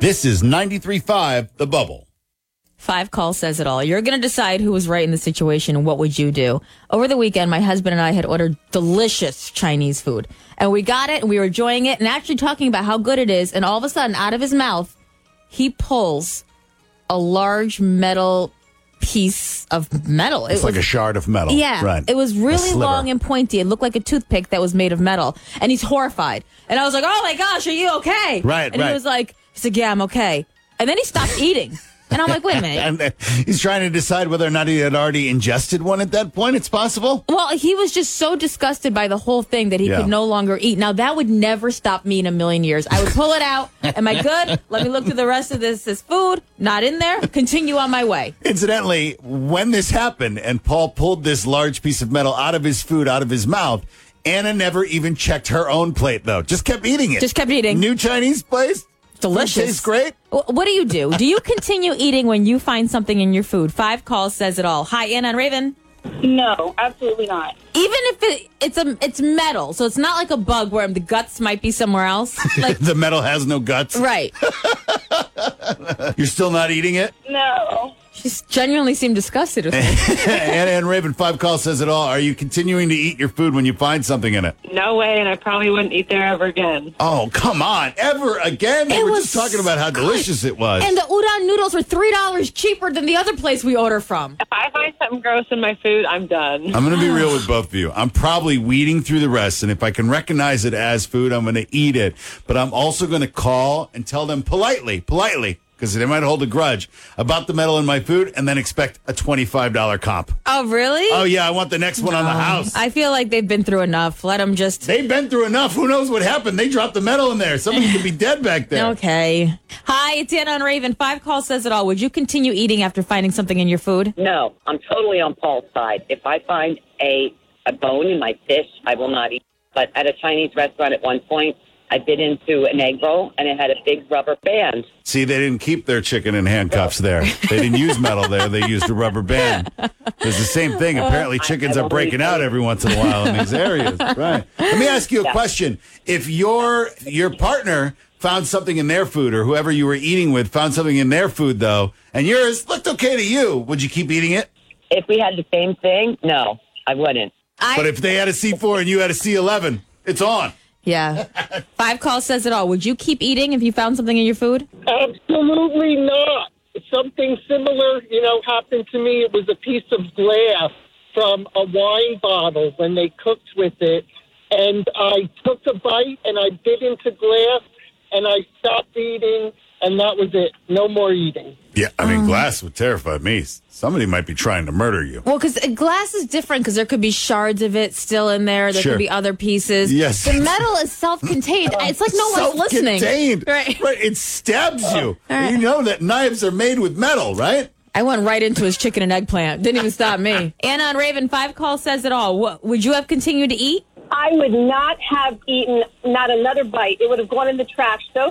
This is 93.5 The Bubble. 5 Call says it all. You're going to decide who was right in the situation and what would you do. Over the weekend, my husband and I had ordered delicious Chinese food. And we got it, and we were enjoying it, and actually talking about how good it is. And all of a sudden, out of his mouth, he pulls a large metal piece of metal. It's like a shard of metal. Yeah. Right. It was really long and pointy. It looked like a toothpick that was made of metal. And he's horrified. And I was like, oh, my gosh, are you okay? Right, and he was like, yeah, I'm okay. And then he stopped eating. And I'm like, wait a minute. And he's trying to decide whether or not he had already ingested one at that point. It's possible. Well, he was just so disgusted by the whole thing that he could no longer eat. Now, that would never stop me in a million years. I would pull it out. Am I good? Let me look through the rest of this food. Not in there. Continue on my way. Incidentally, when this happened and Paul pulled this large piece of metal out of his food, out of his mouth, Anna never even checked her own plate, though. Just kept eating it. Just kept eating. New Chinese place. Delicious. Food tastes great. What do you do? Do you continue eating when you find something in your food? 5 Calls says it all. Hi, Anna and Raven. No, absolutely not. Even if it's metal, so it's not like a bug where the guts might be somewhere else. Like The metal has no guts. right. You're still not eating it? No. She genuinely seemed disgusted with it. Anna and Raven, 5 Calls says it all. Are you continuing to eat your food when you find something in it? No way, and I probably wouldn't eat there ever again. Oh, come on. Ever again? We It were was just talking about how delicious it was. And the udon noodles were $3 cheaper than the other place we order from. If I find something gross in my food, I'm done. I'm going to be real with both of you. I'm probably weeding through the rest, and if I can recognize it as food, I'm going to eat it. But I'm also going to call and tell them politely, because they might hold a grudge about the metal in my food, and then expect a $25 comp. Oh, really? Oh, yeah, I want the next one on the house. I feel like they've been through enough. Let them just... They've been through enough. Who knows what happened? They dropped the metal in there. Somebody could be dead back there. Okay. Hi, it's Anna and Raven. 5 Calls says it all. Would you continue eating after finding something in your food? No, I'm totally on Paul's side. If I find a bone in my fish, I will not eat. But at a Chinese restaurant at one point, I bit into an egg roll, and it had a big rubber band. See, they didn't keep their chicken in handcuffs there. They didn't use metal there. They used a rubber band. It's the same thing. Apparently, chickens are breaking out every once in a while in these areas. Right. Let me ask you a question. If your partner found something in their food, or whoever you were eating with found something in their food, though, and yours looked okay to you, would you keep eating it? If we had the same thing, no, I wouldn't. But if they had a C4 and you had a C11, it's on. Yeah. 5 Calls says it all. Would you keep eating if you found something in your food? Absolutely not. Something similar, happened to me. It was a piece of glass from a wine bottle when they cooked with it. And I took a bite and I bit into glass and I stopped eating, and that was it. No more eating. Yeah, I mean, glass would terrify me. Somebody might be trying to murder you. Well, because glass is different because there could be shards of it still in there. There Sure. could be other pieces. Yes. The metal is self-contained. It's like no one's listening. Self-contained. Right. It stabs you. right. You know that knives are made with metal, right? I went right into his chicken and eggplant. Didn't even stop me. Anna and Raven, 5 Calls says it all. Would you have continued to eat? I would not have eaten not another bite. It would have gone in the trash so